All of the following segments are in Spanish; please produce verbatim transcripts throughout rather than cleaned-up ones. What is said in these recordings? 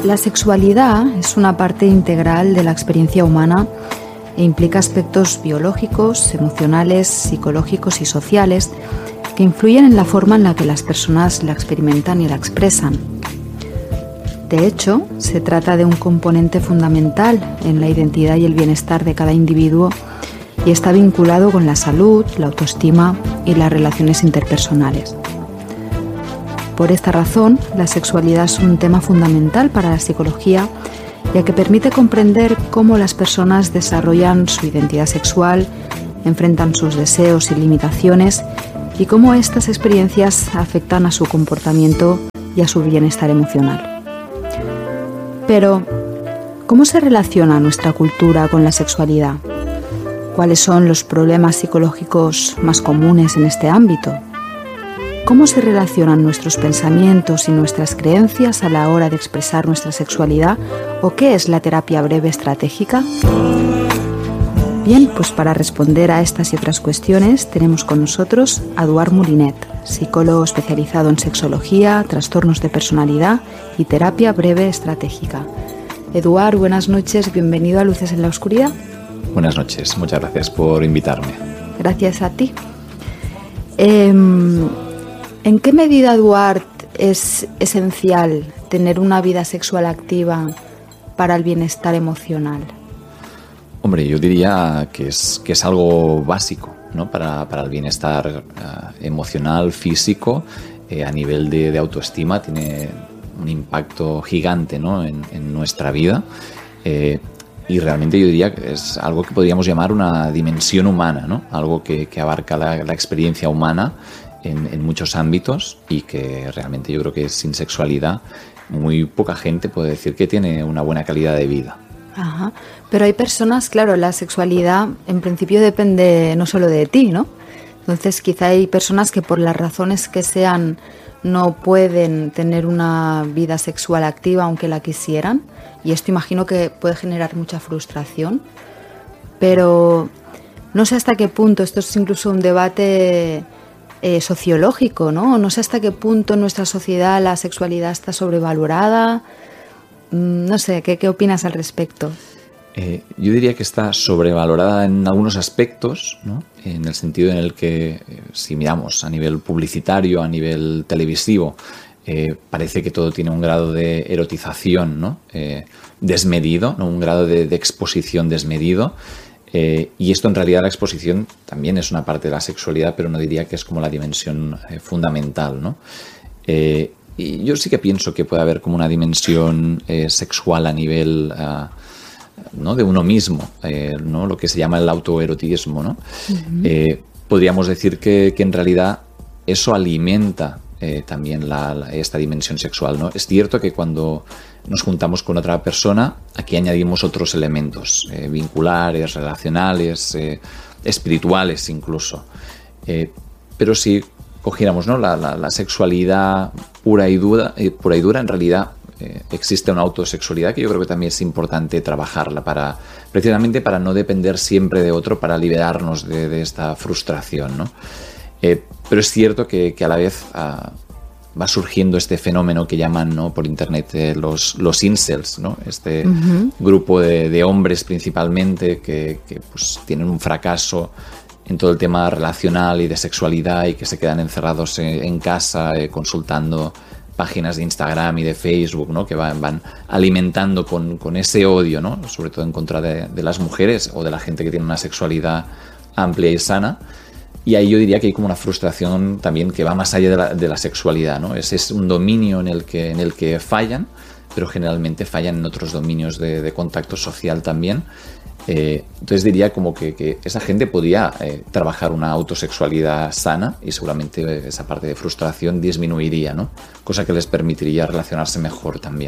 La sexualidad es una parte integral de la experiencia humana e implica aspectos biológicos, emocionales, psicológicos y sociales que influyen en la forma en la que las personas la experimentan y la expresan. De hecho, se trata de un componente fundamental en la identidad y el bienestar de cada individuo y está vinculado con la salud, la autoestima y las relaciones interpersonales. Por esta razón, la sexualidad es un tema fundamental para la psicología, ya que permite comprender cómo las personas desarrollan su identidad sexual, enfrentan sus deseos y limitaciones y cómo estas experiencias afectan a su comportamiento y a su bienestar emocional. Pero, ¿cómo se relaciona nuestra cultura con la sexualidad? ¿Cuáles son los problemas psicológicos más comunes en este ámbito? ¿Cómo se relacionan nuestros pensamientos y nuestras creencias a la hora de expresar nuestra sexualidad? ¿O qué es la terapia breve estratégica? Bien, pues para responder a estas y otras cuestiones tenemos con nosotros a Eduard Molinet, psicólogo especializado en sexología, trastornos de personalidad y terapia breve estratégica. Eduard, buenas noches, bienvenido a Luces en la Oscuridad. Buenas noches, muchas gracias por invitarme. Gracias a ti. Eh, ¿En qué medida, Eduard, es esencial tener una vida sexual activa para el bienestar emocional? Hombre, yo diría que es, que es algo básico, ¿no? para, para el bienestar uh, emocional, físico, eh, a nivel de, de autoestima, tiene un impacto gigante, ¿no? en, en nuestra vida. Eh, y realmente yo diría que es algo que podríamos llamar una dimensión humana, ¿no? Algo que, que abarca la, la experiencia humana En, en muchos ámbitos y que realmente yo creo que sin sexualidad muy poca gente puede decir que tiene una buena calidad de vida. Ajá. Pero hay personas, claro, la sexualidad en principio depende no solo de ti, ¿no? Entonces quizá hay personas que por las razones que sean no pueden tener una vida sexual activa aunque la quisieran, y esto imagino que puede generar mucha frustración, pero no sé hasta qué punto, esto es incluso un debate Eh, sociológico, ¿no? No sé hasta qué punto en nuestra sociedad la sexualidad está sobrevalorada. Mm, no sé, ¿qué, qué opinas al respecto? Eh, yo diría que está sobrevalorada en algunos aspectos, ¿no? En el sentido en el que, eh, si miramos a nivel publicitario, a nivel televisivo, eh, parece que todo tiene un grado de erotización, ¿no? Eh, desmedido, ¿no? Un grado de, de exposición desmedido. Eh, y esto en realidad la exposición también es una parte de la sexualidad, pero no diría que es como la dimensión eh, fundamental, ¿no? Eh, y yo sí que pienso que puede haber como una dimensión eh, sexual a nivel uh, ¿no? de uno mismo, eh, ¿no? Lo que se llama el autoerotismo, ¿no? Uh-huh. Eh, podríamos decir que, que en realidad eso alimenta eh, también la, la, esta dimensión sexual, ¿no? Es cierto que cuando nos juntamos con otra persona, aquí añadimos otros elementos eh, vinculares, relacionales, eh, espirituales incluso. Eh, pero si cogiéramos, ¿no? la, la, la sexualidad pura y dura, eh, pura y dura en realidad eh, existe una autosexualidad que yo creo que también es importante trabajarla para, precisamente para no depender siempre de otro, para liberarnos de, de esta frustración, ¿no? Eh, pero es cierto que, que a la vez uh, va surgiendo este fenómeno que llaman, ¿no? por internet eh, los, los incels, ¿no? Este uh-huh. grupo de, de hombres principalmente que, que pues, tienen un fracaso en todo el tema relacional y de sexualidad y que se quedan encerrados en, en casa eh, consultando páginas de Instagram y de Facebook, ¿no? que van, van alimentando con, con ese odio, ¿no? sobre todo en contra de, de las mujeres o de la gente que tiene una sexualidad amplia y sana. Y ahí yo diría que hay como una frustración también que va más allá de la, de la sexualidad, ¿no? Es, es un dominio en el que, en el que fallan, pero generalmente fallan en otros dominios de, de contacto social también. Eh, entonces diría como que, que esa gente podría eh, trabajar una autosexualidad sana y seguramente esa parte de frustración disminuiría, ¿no? Cosa que les permitiría relacionarse mejor también.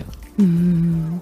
Mm.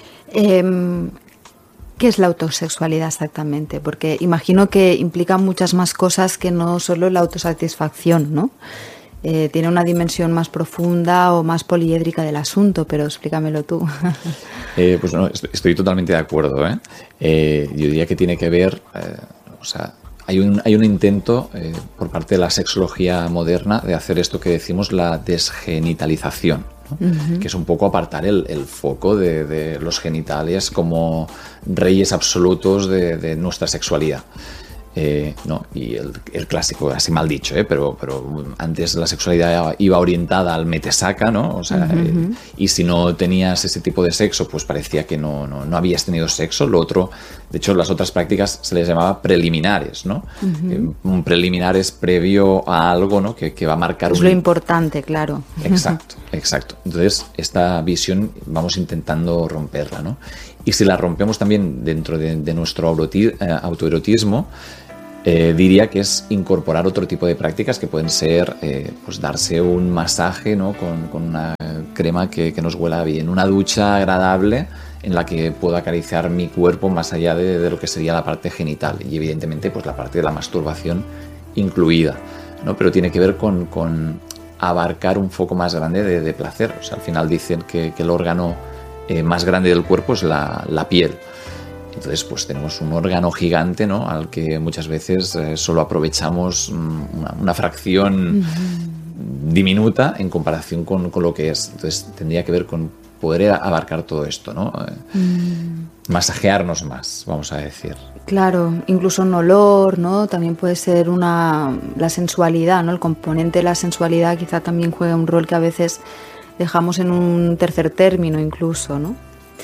Eh... ¿Qué es la autosexualidad exactamente? Porque imagino que implica muchas más cosas que no solo la autosatisfacción, ¿no? Eh, tiene una dimensión más profunda o más poliédrica del asunto, pero explícamelo tú. eh, pues no, estoy totalmente de acuerdo, ¿eh? Eh, yo diría que tiene que ver, eh, o sea, hay un, hay un intento eh, por parte de la sexología moderna de hacer esto que decimos la desgenitalización, ¿no? Uh-huh. Que es un poco apartar el, el foco de, de los genitales como reyes absolutos de, de nuestra sexualidad. Eh, no, y el, el clásico, así mal dicho, ¿eh? pero, pero antes la sexualidad iba orientada al metesaca, ¿no? O sea, uh-huh. eh, y si no tenías ese tipo de sexo, pues parecía que no, no, no habías tenido sexo. Lo otro, de hecho, las otras prácticas se les llamaba preliminares, ¿no? Uh-huh. Eh, un preliminar es previo a algo, ¿no? que, que va a marcar... Es un... lo importante, claro. Exacto, exacto. Entonces, esta visión vamos intentando romperla, ¿no? Y si la rompemos también dentro de, de nuestro autoerotismo, eh, autoerotismo Eh, diría que es incorporar otro tipo de prácticas que pueden ser eh, pues darse un masaje, ¿no? con, con una crema que, que nos huela bien, una ducha agradable en la que puedo acariciar mi cuerpo más allá de, de lo que sería la parte genital y evidentemente pues la parte de la masturbación incluida, ¿no? Pero tiene que ver con, con abarcar un foco más grande de, de placer. O sea, al final dicen que, que el órgano eh, más grande del cuerpo es la, la piel. Entonces, pues tenemos un órgano gigante, ¿no? Al que muchas veces eh, solo aprovechamos una, una fracción uh-huh. diminuta en comparación con, con lo que es. Entonces, tendría que ver con poder abarcar todo esto, ¿no? Uh-huh. Masajearnos más, vamos a decir. Claro, incluso un olor, ¿no? También puede ser una la sensualidad, ¿no? El componente de la sensualidad quizá también juega un rol que a veces dejamos en un tercer término incluso, ¿no?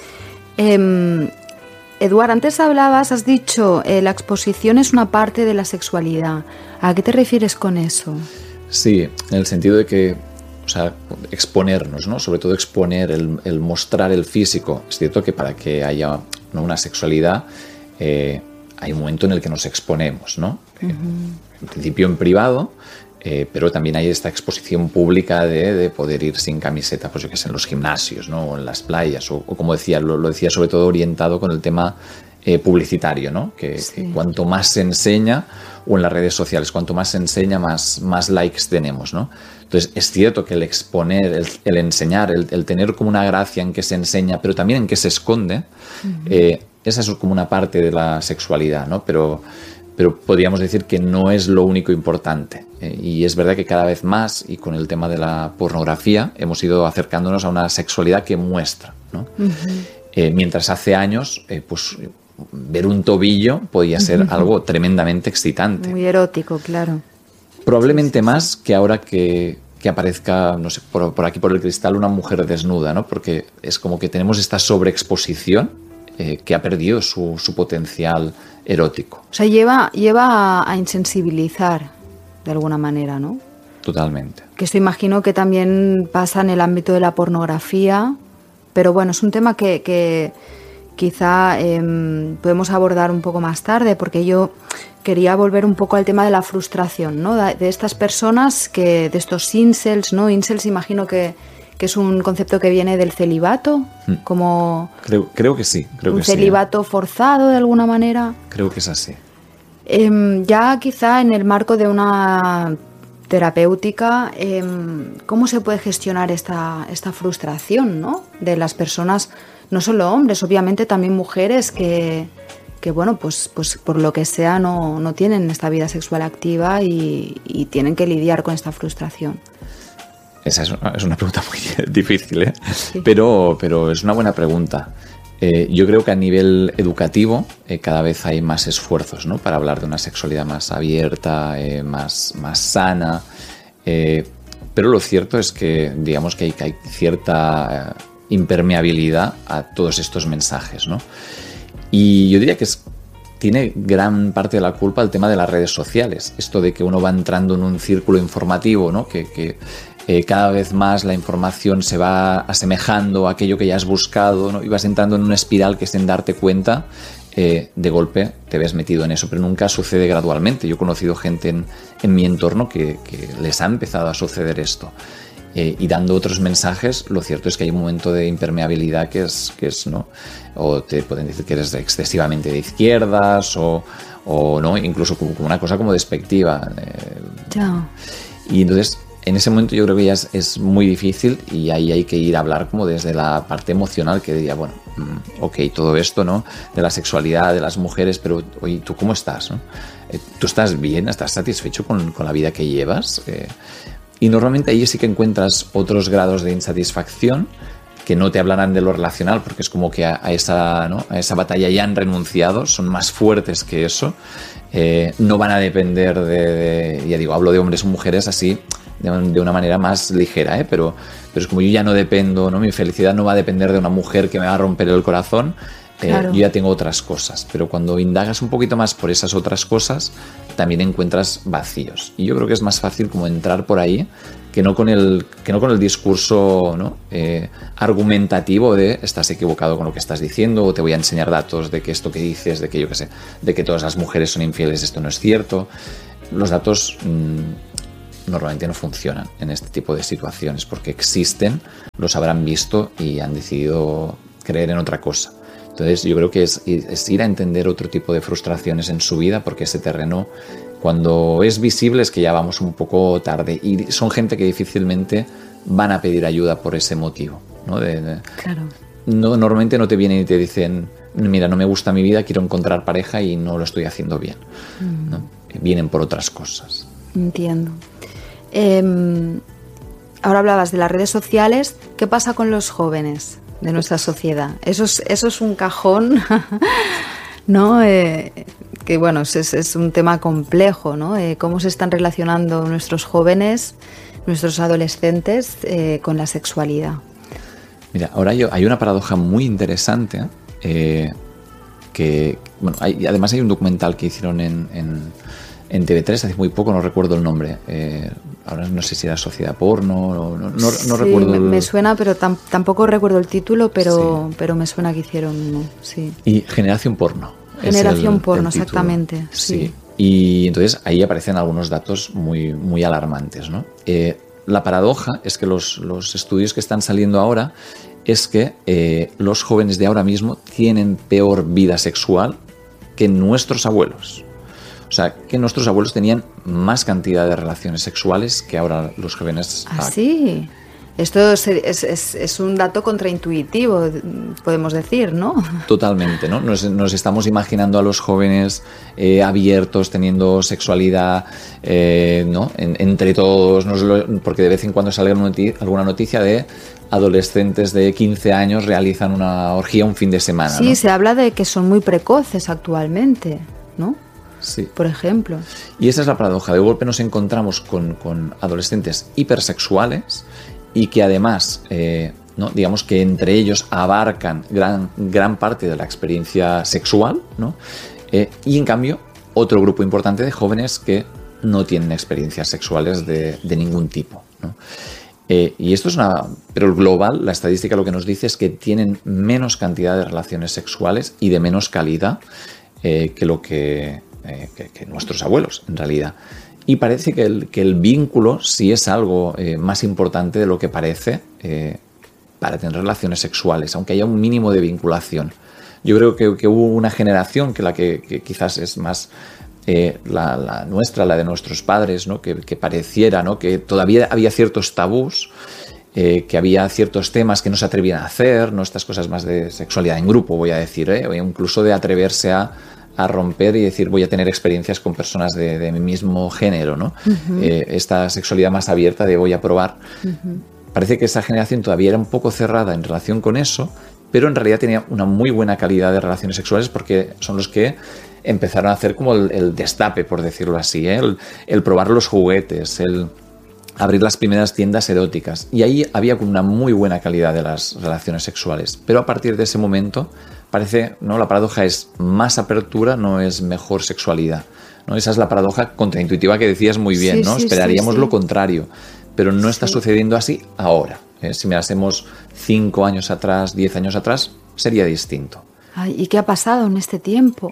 Eh, Eduard, antes hablabas, has dicho, eh, la exposición es una parte de la sexualidad. ¿A qué te refieres con eso? Sí, en el sentido de que, o sea, exponernos, ¿no? Sobre todo exponer, el, el mostrar el físico. Es cierto que para que haya, ¿no? una sexualidad eh, hay un momento en el que nos exponemos, ¿no? Uh-huh. Eh, en principio en privado, eh, pero también hay esta exposición pública de, de poder ir sin camiseta, pues yo qué sé, en los gimnasios, ¿no? O en las playas, o, o como decía, lo, lo decía sobre todo orientado con el tema eh, publicitario, ¿no? Que, sí. que cuanto más se enseña, o en las redes sociales, cuanto más se enseña, más, más likes tenemos, ¿no? Entonces, es cierto que el exponer, el, el enseñar, el, el tener como una gracia en que se enseña, pero también en que se esconde, uh-huh. eh, esa es como una parte de la sexualidad, ¿no? Pero... pero podríamos decir que no es lo único importante. Eh, y es verdad que cada vez más, y con el tema de la pornografía, hemos ido acercándonos a una sexualidad que muestra, ¿no? Uh-huh. Eh, mientras hace años, eh, pues ver un tobillo podía ser uh-huh. algo tremendamente excitante. Muy erótico, claro. Probablemente sí, sí, más sí. que ahora que, que aparezca, no sé, por, por aquí por el cristal una mujer desnuda, ¿no? Porque es como que tenemos esta sobreexposición Eh, que ha perdido su, su potencial erótico. O sea, lleva, lleva a, a insensibilizar de alguna manera, ¿no? Totalmente. Que esto imagino que también pasa en el ámbito de la pornografía, pero bueno, es un tema que, que quizá eh, podemos abordar un poco más tarde, porque yo quería volver un poco al tema de la frustración, ¿no? De, de estas personas, que de estos incels, ¿no? Incels imagino que que es un concepto que viene del celibato, como... Creo, creo que sí. Creo un que celibato sí, ¿eh? forzado, de alguna manera. Creo que es así. Eh, ya quizá en el marco de una terapéutica, eh, ¿cómo se puede gestionar esta, esta frustración, ¿no? De las personas, no solo hombres, obviamente también mujeres que, que bueno, pues, pues por lo que sea no, no tienen esta vida sexual activa y, y tienen que lidiar con esta frustración. Esa es una, es una pregunta muy difícil, ¿eh? Sí. Pero, pero es una buena pregunta. Eh, yo creo que a nivel educativo eh, cada vez hay más esfuerzos, ¿no? Para hablar de una sexualidad más abierta, eh, más, más sana. Eh, pero lo cierto es que, digamos que hay, que hay cierta eh, impermeabilidad a todos estos mensajes, ¿no? Y yo diría que es, tiene gran parte de la culpa el tema de las redes sociales. Esto de que uno va entrando en un círculo informativo, ¿no? Que... que Eh, cada vez más la información se va asemejando a aquello que ya has buscado, ¿no? Y vas entrando en una espiral que sin darte cuenta, eh, de golpe te ves metido en eso, pero nunca sucede gradualmente. Yo he conocido gente en, en mi entorno que, que les ha empezado a suceder esto. Eh, y dando otros mensajes, lo cierto es que hay un momento de impermeabilidad que es, que es ¿no? O te pueden decir que eres excesivamente de izquierdas o, o ¿no? Incluso como una cosa como despectiva. Eh, Chao. Y entonces... En ese momento yo creo que ya es, es muy difícil y ahí hay que ir a hablar como desde la parte emocional, que diría, bueno, ok, todo esto, ¿no? De la sexualidad, de las mujeres, pero oye, ¿tú cómo estás? ¿No? ¿Tú estás bien? ¿Estás satisfecho con, con la vida que llevas? Eh, Y normalmente ahí sí que encuentras otros grados de insatisfacción que no te hablarán de lo relacional, porque es como que a, a, esa, ¿no? a esa batalla ya han renunciado, son más fuertes que eso, eh, no van a depender de, de, ya digo, hablo de hombres o mujeres así, de, de una manera más ligera, ¿eh? pero, pero es como yo ya no dependo, ¿no? Mi felicidad no va a depender de una mujer que me va a romper el corazón, eh, claro. Yo ya tengo otras cosas, pero cuando indagas un poquito más por esas otras cosas, también encuentras vacíos, y yo creo que es más fácil como entrar por ahí, que no con el, que no con el discurso, ¿no? eh, argumentativo de estás equivocado con lo que estás diciendo, o te voy a enseñar datos de que esto que dices, de que yo qué sé, de que todas las mujeres son infieles, esto no es cierto. Los datos mmm, normalmente no funcionan en este tipo de situaciones porque existen, los habrán visto y han decidido creer en otra cosa. Entonces yo creo que es, es ir a entender otro tipo de frustraciones en su vida, porque ese terreno, cuando es visible, es que ya vamos un poco tarde, y son gente que difícilmente van a pedir ayuda por ese motivo, ¿no? De, de, claro. No, normalmente no te vienen y te dicen, mira, no me gusta mi vida, quiero encontrar pareja y no lo estoy haciendo bien, mm. ¿no? Vienen por otras cosas. Entiendo. Eh, ahora hablabas de las redes sociales. ¿Qué pasa con los jóvenes de nuestra sociedad? Eso es, eso es un cajón, ¿no? Eh, que bueno, es, es un tema complejo, ¿no? Eh, cómo se están relacionando nuestros jóvenes, nuestros adolescentes eh, con la sexualidad. Mira, ahora yo, hay una paradoja muy interesante, eh, que, bueno, hay, además hay un documental que hicieron en, en, en T V tres hace muy poco, no recuerdo el nombre, eh, ahora no sé si era Sociedad Porno, no, no, no, sí, no recuerdo. Me, el... me suena, pero tam, tampoco recuerdo el título, pero, sí. pero me suena que hicieron uno, sí. Y Generación Porno. Generación el, Porno, el exactamente. Sí. sí. Y entonces ahí aparecen algunos datos muy, muy alarmantes, ¿no? Eh, la paradoja es que los, los estudios que están saliendo ahora es que eh, los jóvenes de ahora mismo tienen peor vida sexual que nuestros abuelos. O sea, que nuestros abuelos tenían más cantidad de relaciones sexuales que ahora los jóvenes. ¿Ah, sí? Esto es, es, es, es un dato contraintuitivo, podemos decir, ¿no? Totalmente, ¿no? Nos, nos estamos imaginando a los jóvenes eh, abiertos, teniendo sexualidad, eh, ¿no? En, entre todos, nos lo, porque de vez en cuando sale alguna noticia de adolescentes de quince años realizan una orgía un fin de semana. Sí, ¿no? Se habla de que son muy precoces actualmente, ¿no? Sí. Por ejemplo. Y esa es la paradoja. De golpe nos encontramos con, con adolescentes hipersexuales y que además, eh, ¿no? digamos que entre ellos abarcan gran, gran parte de la experiencia sexual, ¿no? eh, y en cambio otro grupo importante de jóvenes que no tienen experiencias sexuales de, de ningún tipo, ¿no? Eh, y esto es una... Pero el global, la estadística lo que nos dice es que tienen menos cantidad de relaciones sexuales y de menos calidad eh, que lo que, eh, que, que nuestros abuelos, en realidad. Y parece que el, que el vínculo sí es algo eh, más importante de lo que parece eh, para tener relaciones sexuales, aunque haya un mínimo de vinculación. Yo creo que, que hubo una generación, que la que, que quizás es más eh, la, la nuestra, la de nuestros padres, ¿no? que, que pareciera, ¿no? que todavía había ciertos tabús, eh, que había ciertos temas que no se atrevían a hacer, ¿no? Estas cosas más de sexualidad en grupo, voy a decir, ¿eh? o incluso de atreverse a a romper y decir voy a tener experiencias con personas de, de mi mismo género, ¿no? Uh-huh. Eh, esta sexualidad más abierta de voy a probar. Uh-huh. Parece que esa generación todavía era un poco cerrada en relación con eso, pero en realidad tenía una muy buena calidad de relaciones sexuales porque son los que empezaron a hacer como el, el destape, por decirlo así, ¿eh? el, el probar los juguetes, el abrir las primeras tiendas eróticas. Y ahí había una muy buena calidad de las relaciones sexuales. Pero a partir de ese momento parece, ¿no? La paradoja es más apertura, no es mejor sexualidad, ¿no? Esa es la paradoja contraintuitiva que decías muy bien, sí, ¿no? Sí, Esperaríamos sí, sí. lo contrario, pero no está sí. sucediendo así ahora. ¿eh? Si mirásemos cinco años atrás, diez años atrás, sería distinto. Ay, ¿y qué ha pasado en este tiempo?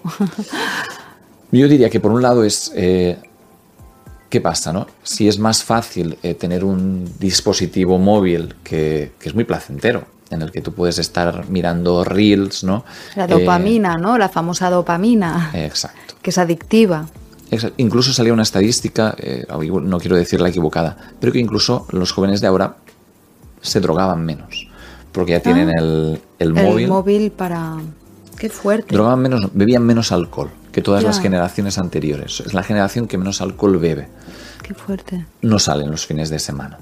Yo diría que por un lado es... Eh, ¿Qué pasa, no? Si es más fácil eh, tener un dispositivo móvil que, que es muy placentero, en el que tú puedes estar mirando reels, ¿no? La dopamina, eh, ¿no? La famosa dopamina. Exacto. Que es adictiva. Exacto. Incluso salía una estadística, eh, no quiero decir la equivocada, pero que incluso los jóvenes de ahora se drogaban menos, porque ya tienen ah, el, el móvil. El móvil para... Qué fuerte. Drogaban menos, bebían menos alcohol. que todas ya. las generaciones anteriores. Es la generación que menos alcohol bebe. Qué fuerte. No salen los fines de semana.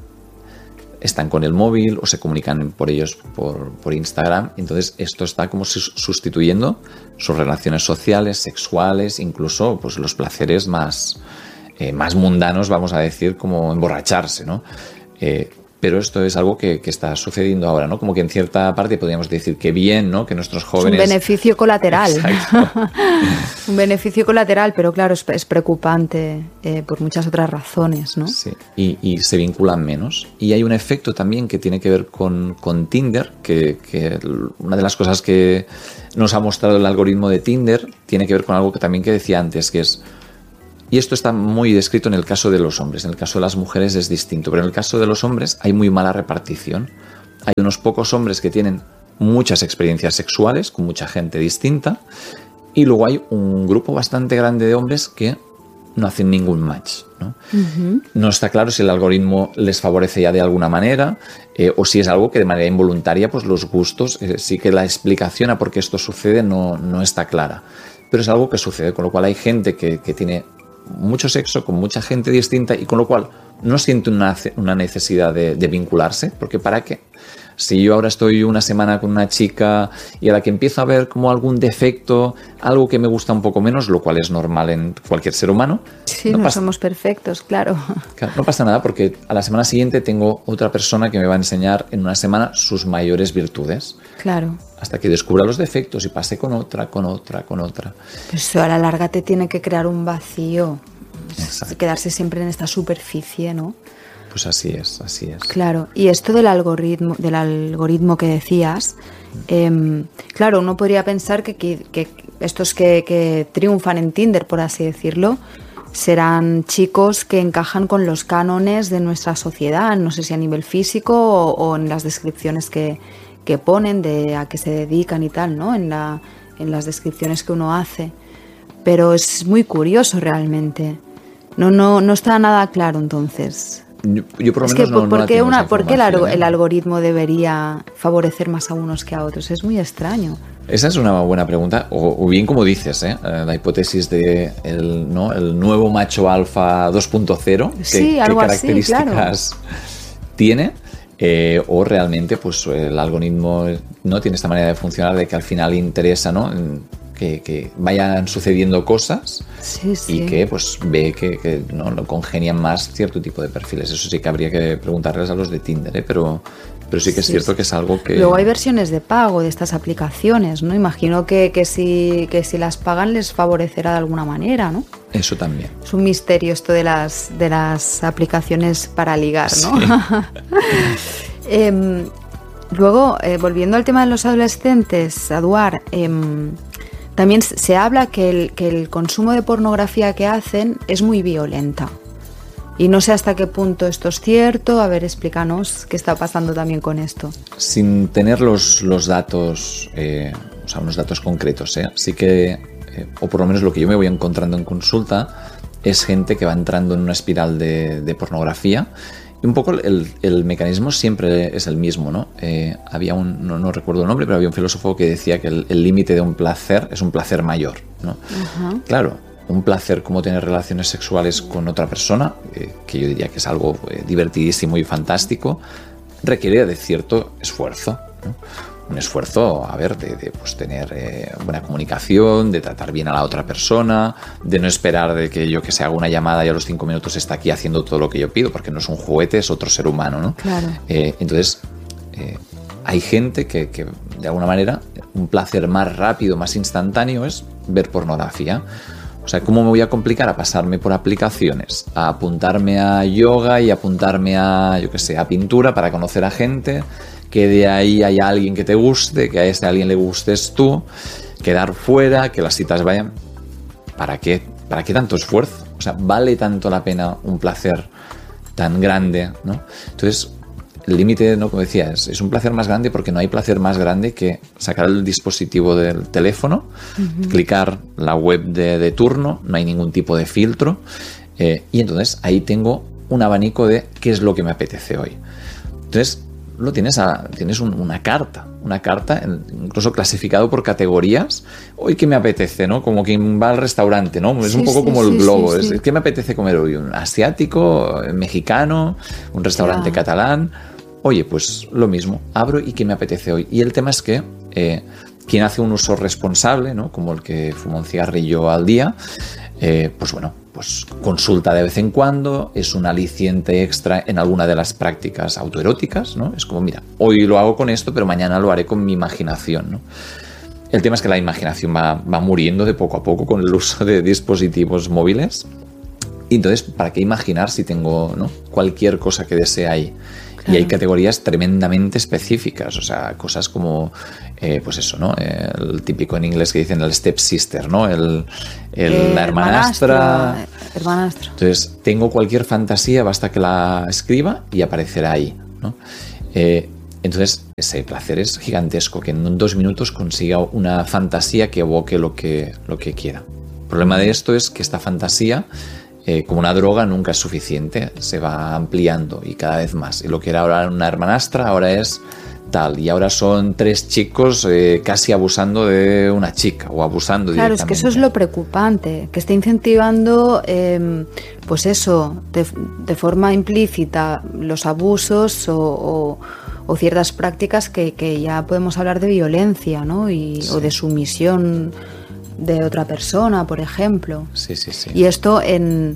Están con el móvil o se comunican por ellos por, por Instagram. Entonces esto está como sustituyendo sus relaciones sociales, sexuales, incluso pues, los placeres más, eh, más mundanos, vamos a decir, como emborracharse, ¿no? Eh, pero esto es algo que, que está sucediendo ahora, ¿no? Como que en cierta parte podríamos decir que bien, ¿no? Que nuestros jóvenes... Es un beneficio colateral. Exacto. Un beneficio colateral, pero claro, es, es preocupante eh, por muchas otras razones, ¿no? Sí, y, y se vinculan menos. Y hay un efecto también que tiene que ver con, con Tinder, que, que una de las cosas que nos ha mostrado el algoritmo de Tinder tiene que ver con algo que también que decía antes, que es... Y esto está muy descrito en el caso de los hombres. En el caso de las mujeres es distinto, pero en el caso de los hombres hay muy mala repartición. Hay unos pocos hombres que tienen muchas experiencias sexuales con mucha gente distinta y luego hay un grupo bastante grande de hombres que no hacen ningún match, ¿no? Uh-huh. No está claro si el algoritmo les favorece ya de alguna manera eh, o si es algo que de manera involuntaria pues los gustos, eh, sí que la explicación a por qué esto sucede no, no está clara. Pero es algo que sucede, con lo cual hay gente que, que tiene mucho sexo con mucha gente distinta y con lo cual no siente una, una necesidad de, de vincularse, porque ¿para qué? Si yo ahora estoy una semana con una chica y a la que empiezo a ver como algún defecto, algo que me gusta un poco menos, lo cual es normal en cualquier ser humano. Sí, no, no pasa, somos perfectos, claro. claro. No pasa nada porque a la semana siguiente tengo otra persona que me va a enseñar en una semana sus mayores virtudes. Claro. Hasta que descubra los defectos y pase con otra, con otra, con otra. Pues eso a la larga te tiene que crear un vacío. Exacto. Quedarse siempre en esta superficie, ¿no? Pues así es, así es. Claro, y esto del algoritmo, del algoritmo que decías, eh, claro, uno podría pensar que, que, que estos que, que triunfan en Tinder, por así decirlo, serán chicos que encajan con los cánones de nuestra sociedad, no sé si a nivel físico o, o en las descripciones que, que ponen de a qué se dedican y tal, ¿no? En, la, en las descripciones que uno hace. Pero es muy curioso realmente. No, no, no está nada claro entonces. Yo, yo por lo es menos que, no, ¿por, no qué una, ¿por qué el, ¿eh? el algoritmo debería favorecer más a unos que a otros? Es muy extraño. Esa es una buena pregunta, o, o bien como dices, ¿eh? La hipótesis de el, ¿no? el nuevo macho alfa dos punto cero, sí, ¿qué, algo qué características así, claro. tiene? Eh, o realmente pues el algoritmo no tiene esta manera de funcionar de que al final interesa, ¿no? Que, que vayan sucediendo cosas sí, sí. y que pues ve que, que no, no congenian más cierto tipo de perfiles. Eso sí que habría que preguntarles a los de Tinder, ¿eh? pero, pero sí que es sí, cierto sí. que es algo que... Luego hay versiones de pago de estas aplicaciones, ¿no? Imagino que, que, si, que si las pagan les favorecerá de alguna manera, ¿no? Eso también. Es un misterio esto de las, de las aplicaciones para ligar, ¿no? Sí. eh, luego, eh, volviendo al tema de los adolescentes, Eduard, eh, también se habla que el, que el consumo de pornografía que hacen es muy violenta. Y no sé hasta qué punto esto es cierto. A ver, explícanos qué está pasando también con esto. Sin tener los, los datos, eh, o sea, unos datos concretos, ¿eh? Sí que, eh, o por lo menos lo que yo me voy encontrando en consulta, es gente que va entrando en una espiral de, de pornografía. Y un poco el, el mecanismo siempre es el mismo, ¿no? Eh, había un, no, no recuerdo el nombre, pero había un filósofo que decía que el límite de un placer es un placer mayor, ¿no? Uh-huh. Claro, un placer como tener relaciones sexuales con otra persona, eh, que yo diría que es algo eh, divertidísimo y fantástico, requiere de cierto esfuerzo, ¿no? Un esfuerzo, a ver, de, de pues, tener eh, buena comunicación, de tratar bien a la otra persona, de no esperar de que yo que se haga una llamada y a los cinco minutos está aquí haciendo todo lo que yo pido, porque no es un juguete, es otro ser humano, ¿no? Claro. Eh, entonces, eh, hay gente que, que, de alguna manera, un placer más rápido, más instantáneo es ver pornografía. O sea, ¿cómo me voy a complicar a pasarme por aplicaciones? A apuntarme a yoga y apuntarme a, yo qué sé, a pintura para conocer a gente, que de ahí haya alguien que te guste, que a ese alguien le gustes tú, quedar fuera, que las citas vayan. ¿Para qué? ¿Para qué tanto esfuerzo? O sea, ¿vale tanto la pena un placer tan grande, ¿no? Entonces, el límite, ¿no? Como decía, es, es un placer más grande porque no hay placer más grande que sacar el dispositivo del teléfono, uh-huh. clicar la web de, de turno, no hay ningún tipo de filtro, eh, y entonces ahí tengo un abanico de qué es lo que me apetece hoy. Entonces, lo tienes, a, tienes un, una carta, una carta incluso clasificado por categorías. Hoy qué me apetece, ¿no? Como quien va al restaurante, ¿no? Es sí, un poco sí, como sí, el globo. Sí, sí. Es, ¿qué me apetece comer hoy? ¿Un asiático, mexicano, un restaurante claro. catalán? Oye, pues lo mismo, abro y qué me apetece hoy. Y el tema es que eh, quien hace un uso responsable, ¿no? Como el que fuma un cigarrillo al día, eh, pues bueno, pues consulta de vez en cuando, es un aliciente extra en alguna de las prácticas autoeróticas, ¿no? Es como, mira, hoy lo hago con esto, pero mañana lo haré con mi imaginación, ¿no? El tema es que la imaginación va, va muriendo de poco a poco con el uso de dispositivos móviles. Y entonces, ¿para qué imaginar si tengo, ¿no? cualquier cosa que desee ahí? Claro. Y hay categorías tremendamente específicas, o sea, cosas como, eh, pues eso, ¿no? El típico en inglés que dicen el stepsister, ¿no? El, el, eh, la hermanastra. Hermanastra. Entonces, tengo cualquier fantasía, basta que la escriba y aparecerá ahí, ¿no? Eh, entonces, ese placer es gigantesco, que en dos minutos consiga una fantasía que evoque lo que, lo que quiera. El problema de esto es que esta fantasía, Eh, como una droga, nunca es suficiente, se va ampliando y cada vez más. Y lo que era ahora una hermanastra, ahora es tal. Y ahora son tres chicos eh, casi abusando de una chica o abusando claro, directamente. Claro, es que eso es lo preocupante, que esté incentivando, eh, pues eso, de, de forma implícita los abusos o, o, o ciertas prácticas que, que ya podemos hablar de violencia, ¿no? Y, sí. O de sumisión de otra persona, por ejemplo. Sí, sí, sí. Y esto en,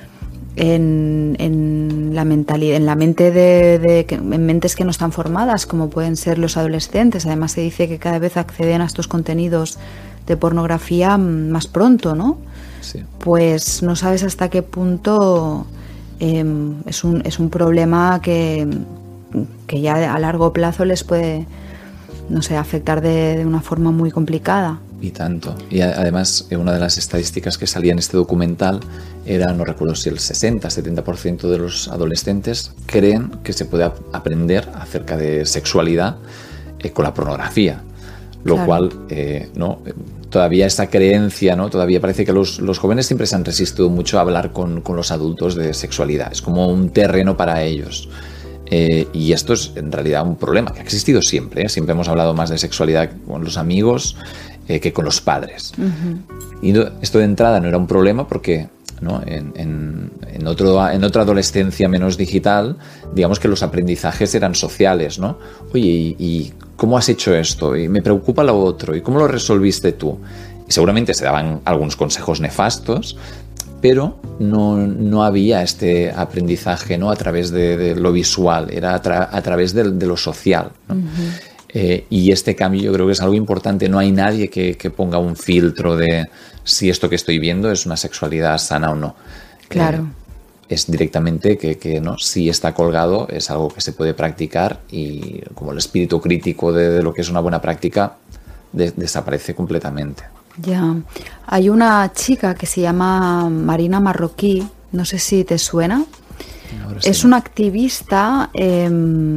en, en la mentalidad, en la mente de, de en mentes que no están formadas, como pueden ser los adolescentes. Además se dice que cada vez acceden a estos contenidos de pornografía más pronto, ¿no? Sí. Pues no sabes hasta qué punto eh, es un es un problema que, que ya a largo plazo les puede, no sé, afectar de, de una forma muy complicada. Y tanto. Y además, una de las estadísticas que salía en este documental era, no recuerdo si el sesenta, setenta por ciento de los adolescentes creen que se puede aprender acerca de sexualidad eh, con la pornografía. Lo claro. cual, eh, ¿no? Todavía esa creencia, ¿no? Todavía parece que los, los jóvenes siempre se han resistido mucho a hablar con, con los adultos de sexualidad. Es como un terreno para ellos. Eh, y esto es en realidad un problema que ha existido siempre, ¿eh? Siempre hemos hablado más de sexualidad con los amigos eh, que con los padres. Uh-huh. Y no, esto de entrada no era un problema porque, ¿no? en, en, en, otro, en otra adolescencia menos digital, digamos que los aprendizajes eran sociales, ¿no? Oye, ¿y, y cómo has hecho esto? Y me preocupa lo otro. ¿Y cómo lo resolviste tú? Y seguramente se daban algunos consejos nefastos, pero no, no había este aprendizaje, ¿no? A través de, de lo visual, era a, tra- a través de, de lo social, ¿no? Uh-huh. eh, y este cambio yo creo que es algo importante. No hay nadie que, que ponga un filtro de si esto que estoy viendo es una sexualidad sana o no. Claro. Eh, es directamente que, que no, si está colgado es algo que se puede practicar y como el espíritu crítico de, de lo que es una buena práctica de, desaparece completamente. Ya, hay una chica que se llama Marina Marroquí, no sé si te suena. Sí. Es una activista, eh,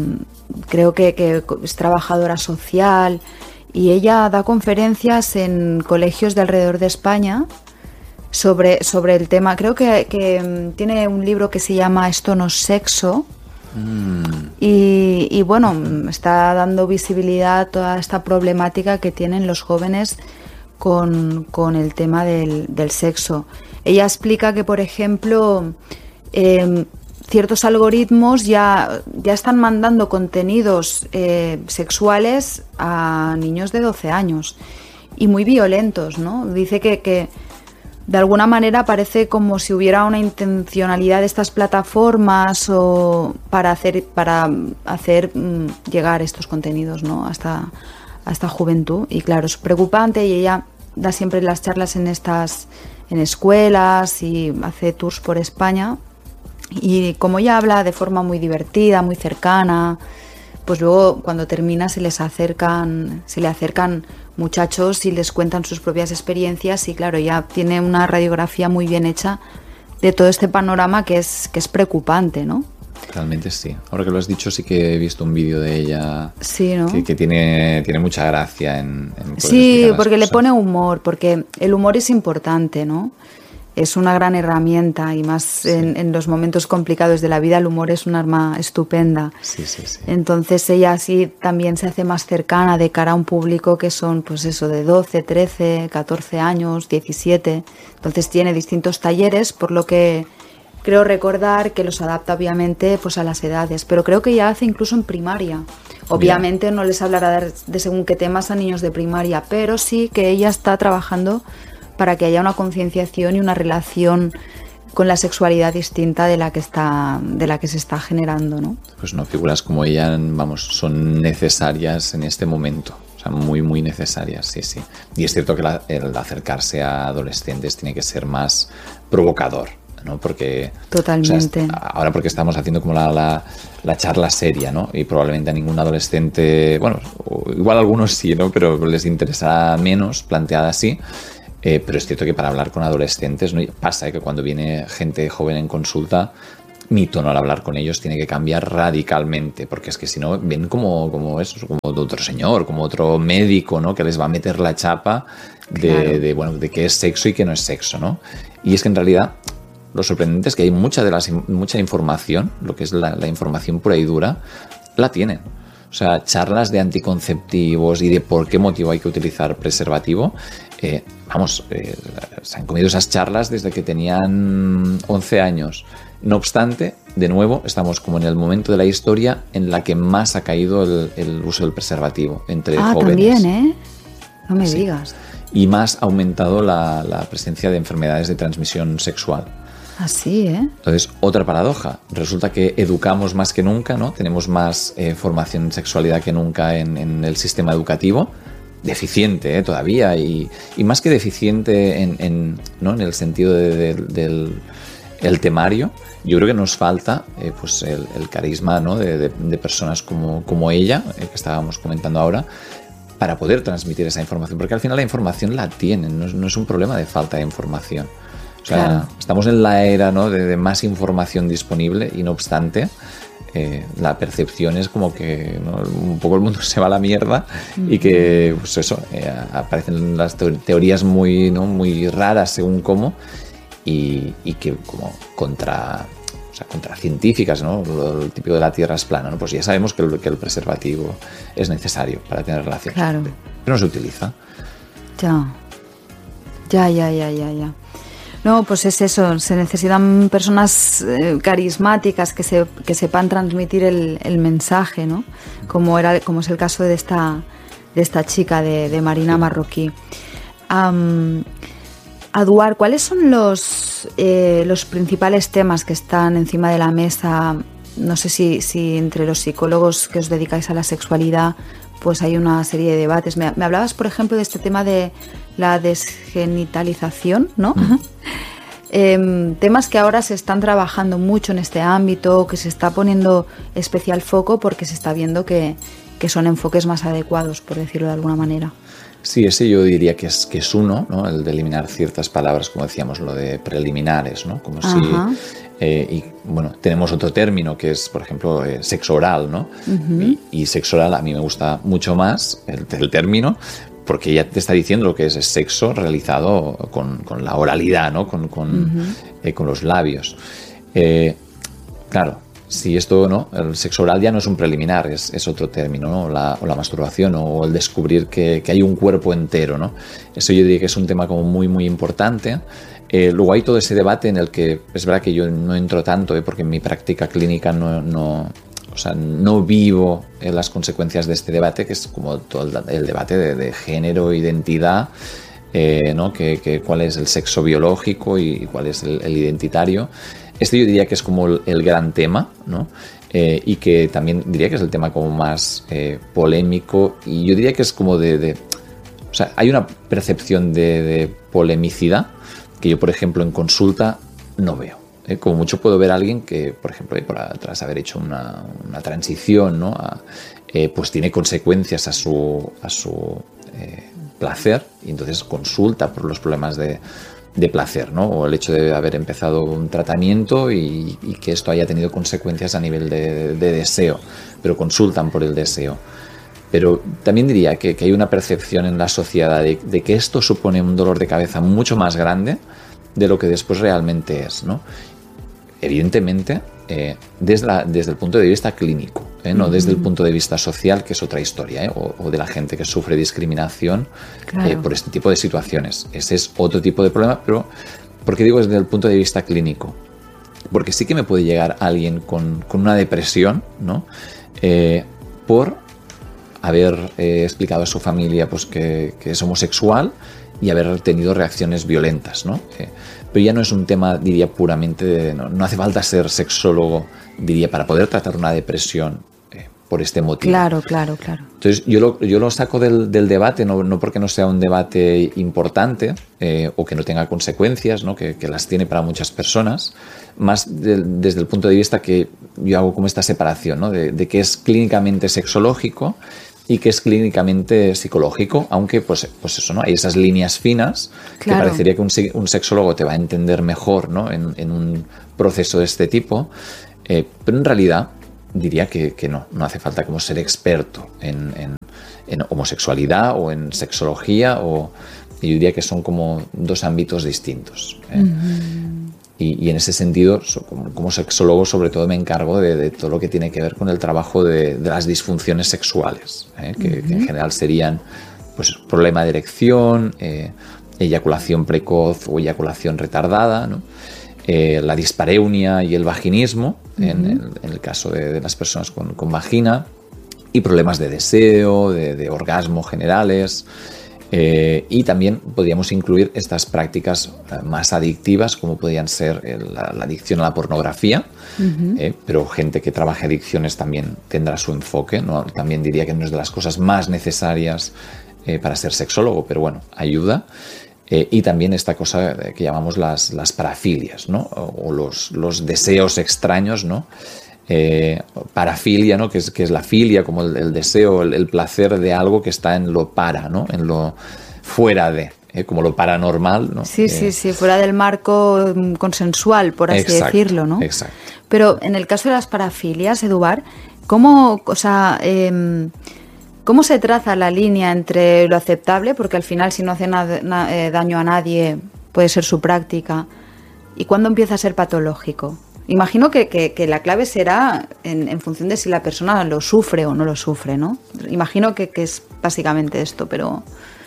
creo que, que es trabajadora social y ella da conferencias en colegios de alrededor de España sobre, sobre el tema. Creo que, que tiene un libro que se llama Esto no es sexo. Mm. Y, y bueno, está dando visibilidad a toda esta problemática que tienen los jóvenes Con, con el tema del, del sexo. Ella explica que, por ejemplo, eh, ciertos algoritmos ya, ya están mandando contenidos eh, sexuales a niños de doce años y muy violentos, ¿no? Dice que, que de alguna manera parece como si hubiera una intencionalidad de estas plataformas o para hacer, para hacer mm, llegar estos contenidos, ¿no? Hasta a esta juventud. Y claro, es preocupante y ella da siempre las charlas en estas en escuelas y hace tours por España y como ella habla de forma muy divertida, muy cercana, pues luego cuando termina se les acercan se le acercan muchachos y les cuentan sus propias experiencias y claro, ella tiene una radiografía muy bien hecha de todo este panorama que es que es preocupante, ¿no? Realmente sí. Ahora que lo has dicho, sí que he visto un vídeo de ella sí, ¿no? que, que tiene, tiene mucha gracia en, en sí, porque cosas. Le pone humor, porque el humor es importante, ¿no? es una gran herramienta y más sí. en, en los momentos complicados de la vida el humor es un arma estupenda. Sí, sí, sí. Entonces ella así también se hace más cercana de cara a un público que son pues eso de doce, trece, catorce años, diecisiete. Entonces tiene distintos talleres, por lo que creo recordar que los adapta obviamente pues a las edades, pero creo que ella hace incluso en primaria. Obviamente Mira. no les hablará de según qué temas a niños de primaria, pero sí que ella está trabajando para que haya una concienciación y una relación con la sexualidad distinta de la que está, de la que se está generando, ¿no? Pues no, figuras como ella, vamos, son necesarias en este momento. O sea, muy, muy necesarias, sí, sí. Y es cierto que la, el acercarse a adolescentes tiene que ser más provocador, ¿no? Porque totalmente. O sea, ahora porque estamos haciendo como la, la, la charla seria, ¿no? Y probablemente a ningún adolescente, bueno, igual a algunos sí, ¿no? Pero les interesa menos planteada así. Eh, pero es cierto que para hablar con adolescentes, ¿no? Pasa ¿eh? que cuando viene gente joven en consulta, mi tono al hablar con ellos tiene que cambiar radicalmente, porque es que si no ven como, como eso, como otro señor, como otro médico, ¿no? Que les va a meter la chapa de, claro. de, bueno, de qué es sexo y qué no es sexo, ¿no? Y es que en realidad lo sorprendente es que hay mucha, de las, mucha información, lo que es la, la información pura y dura, la tienen. O sea, charlas de anticonceptivos y de por qué motivo hay que utilizar preservativo. Eh, vamos, eh, se han comido esas charlas desde que tenían once años. No obstante, de nuevo, estamos como en el momento de la historia en la que más ha caído el, el uso del preservativo entre ah, jóvenes. Ah, también, ¿eh? No me sí. digas. Y más ha aumentado la, la presencia de enfermedades de transmisión sexual. Así, ¿eh? Entonces, otra paradoja. Resulta que educamos más que nunca, ¿no? Tenemos más eh, formación en sexualidad que nunca en, en el sistema educativo. Deficiente, ¿eh? Todavía. Y, y más que deficiente en, en, ¿no? en el sentido de, de, del el temario, yo creo que nos falta eh, pues el, el carisma, ¿no? de, de, de personas como, como ella, eh, que estábamos comentando ahora, para poder transmitir esa información. Porque al final la información la tienen, no es, no es un problema de falta de información. O sea, claro. estamos en la era, ¿no? de, de más información disponible y no obstante eh, la percepción es como que, ¿no? un poco el mundo se va a la mierda mm. y que pues eso, eh, aparecen las teorías muy, ¿no? muy raras según cómo y, y que como contra, o sea, contra científicas, ¿no? Lo, lo típico de la Tierra es plana, ¿no? Pues ya sabemos que el, que el preservativo es necesario para tener relaciones, claro. pero no se utiliza. Ya, ya, ya, ya, ya, ya. No, pues es eso, se necesitan personas eh, carismáticas que, se, que sepan transmitir el, el mensaje, ¿no? Como, era, como es el caso de esta, de esta chica, de, de Marina Marroquí. Um, Aduar, ¿cuáles son los, eh, los principales temas que están encima de la mesa? No sé si, si entre los psicólogos que os dedicáis a la sexualidad pues hay una serie de debates. Me, me hablabas, por ejemplo, de este tema de la desgenitalización, ¿no? Mm. eh, temas que ahora se están trabajando mucho en este ámbito, que se está poniendo especial foco porque se está viendo que, que son enfoques más adecuados, por decirlo de alguna manera. Sí, ese yo diría que es, que es uno, ¿no? El de eliminar ciertas palabras, como decíamos, lo de preliminares, ¿no? Como Ajá. si... Eh, y bueno, tenemos otro término que es, por ejemplo, eh, sexo oral, ¿no? Uh-huh. Y, y sexo oral a mí me gusta mucho más el, el término, porque ya te está diciendo lo que es, es sexo realizado con, con la oralidad, ¿no? Con, con, uh-huh. eh, con los labios. Eh, claro, si esto, ¿no? El sexo oral ya no es un preliminar, es, es otro término, ¿no? La, o la masturbación, o el descubrir que, que hay un cuerpo entero, ¿no? Eso yo diría que es un tema como muy, muy importante. Eh, luego hay todo ese debate en el que es verdad que yo no entro tanto, eh, porque en mi práctica clínica no, no, o sea, no vivo eh, las consecuencias de este debate, que es como todo el, el debate de, de género, identidad, eh, ¿no? que, que cuál es el sexo biológico y cuál es el, el identitario. Este yo diría que es como el, el gran tema, ¿no? Eh, y que también diría que es el tema como más eh, polémico, y yo diría que es como de, de o sea, hay una percepción de, de polemicidad que yo, por ejemplo, en consulta no veo. ¿eh? Como mucho puedo ver a alguien que, por ejemplo, tras haber hecho una, una transición, ¿no? a, eh, pues tiene consecuencias a su, a su eh, placer, y entonces consulta por los problemas de, de placer, ¿no? O el hecho de haber empezado un tratamiento y, y que esto haya tenido consecuencias a nivel de, de deseo, pero consultan por el deseo. Pero también diría que, que hay una percepción en la sociedad de, de que esto supone un dolor de cabeza mucho más grande de lo que después realmente es, ¿no? Evidentemente, eh, desde, la, desde el punto de vista clínico, ¿eh? No uh-huh. desde el punto de vista social, que es otra historia, ¿eh? o, o de la gente que sufre discriminación claro. eh, por este tipo de situaciones. Ese es otro tipo de problema, pero ¿por qué digo desde el punto de vista clínico? Porque sí que me puede llegar alguien con, con una depresión, ¿no? Eh, por haber eh, explicado a su familia pues, que, que es homosexual y haber tenido reacciones violentas, ¿no? Eh, pero ya no es un tema, diría, puramente de, no, no hace falta ser sexólogo, diría, para poder tratar una depresión eh, por este motivo. Claro, claro, claro. Entonces yo lo, yo lo saco del, del debate, no, no porque no sea un debate importante eh, o que no tenga consecuencias, ¿no? que, que las tiene para muchas personas, más de, desde el punto de vista que yo hago como esta separación, ¿no? de, de que es clínicamente sexológico y que es clínicamente psicológico, aunque pues, pues eso, ¿no? Hay esas líneas finas claro. que parecería que un, un sexólogo te va a entender mejor, ¿no? en, en un proceso de este tipo, eh, pero en realidad diría que, que no, no hace falta como ser experto en, en, en homosexualidad o en sexología, o yo diría que son como dos ámbitos distintos. ¿eh? Uh-huh. Y, y en ese sentido, como, como sexólogo, sobre todo me encargo de, de todo lo que tiene que ver con el trabajo de, de las disfunciones sexuales, ¿eh? que, uh-huh. que en general serían pues, problema de erección, eh, eyaculación precoz o eyaculación retardada, ¿no? eh, la dispareunia y el vaginismo, uh-huh. en, el, en el caso de, de las personas con, con vagina, y problemas de deseo, de, de orgasmo generales. Eh, y también podríamos incluir estas prácticas eh, más adictivas, como podrían ser el, la, la adicción a la pornografía, uh-huh. eh, pero gente que trabaje adicciones también tendrá su enfoque, ¿no? También diría que no es de las cosas más necesarias eh, para ser sexólogo, pero bueno, ayuda. Eh, y también esta cosa que llamamos las, las parafilias, ¿no? o, o los, los deseos extraños, ¿no? Eh, parafilia, ¿no? que, es, que es la filia, como el, el deseo, el, el placer de algo que está en lo para, ¿no? En lo fuera de, eh, como lo paranormal, ¿no? Sí, eh, sí, sí, fuera del marco consensual, por así exacto, decirlo, ¿no? Exacto. Pero en el caso de las parafilias, Eduard, ¿cómo, o sea, eh, ¿cómo se traza la línea entre lo aceptable, porque al final si no hace na- na- eh, daño a nadie puede ser su práctica, y cuándo empieza a ser patológico? Imagino que, que, que la clave será en, en función de si la persona lo sufre o no lo sufre, ¿no? Imagino que, que es básicamente esto, pero...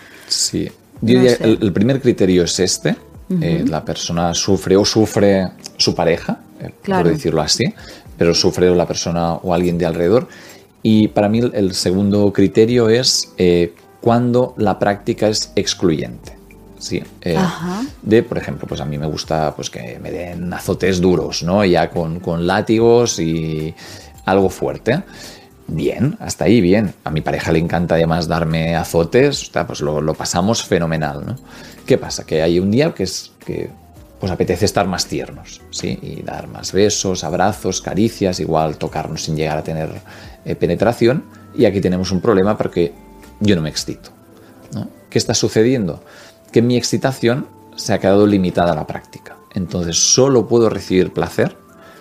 Sí, yo diría, no sé. el, el primer criterio es este. Uh-huh. eh, la persona sufre o sufre su pareja, eh, claro. por decirlo así, pero sufre la persona o alguien de alrededor. Y para mí el, el segundo criterio es eh, cuando la práctica es excluyente. Sí, eh, de, por ejemplo, pues a mí me gusta pues que me den azotes duros, ¿no? Ya con, con látigos y algo fuerte. Bien, hasta ahí bien. A mi pareja le encanta además darme azotes, o sea, pues lo, lo pasamos fenomenal, ¿no? ¿Qué pasa? Que hay un día que es que pues apetece estar más tiernos, ¿sí? Y dar más besos, abrazos, caricias, igual tocarnos sin llegar a tener eh, penetración. Y aquí tenemos un problema porque yo no me excito, ¿no? ¿Qué está sucediendo? Que mi excitación se ha quedado limitada a la práctica. Entonces solo puedo recibir placer